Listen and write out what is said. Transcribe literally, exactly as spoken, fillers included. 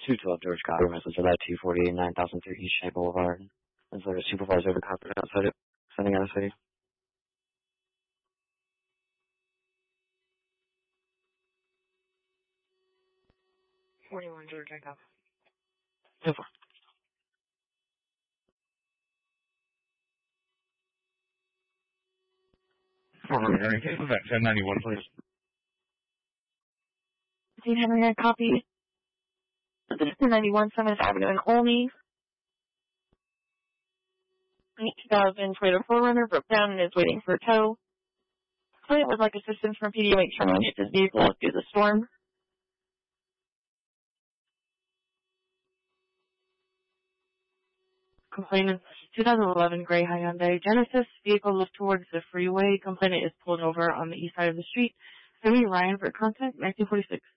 two twelve George Cotter, message of that two forty-eight nine thousand three East Shea Boulevard. That's like a supervisor of the copper outside it, sending out a city. forty-one George Jacob. Super. Forward, Henry, can you back ten ninety-one, please? fifteen Henry, I copy. This is ninety-one seventh Avenue in Olney. two thousand Toyota four runner broke down and is waiting for a tow. Client would like assistance from P D O H to manage his vehicle due to the storm. Complainant, twenty eleven gray Hyundai Genesis. Vehicle left towards the freeway. Complainant is pulled over on the east side of the street. Sammy Ryan for contact, nineteen forty-six.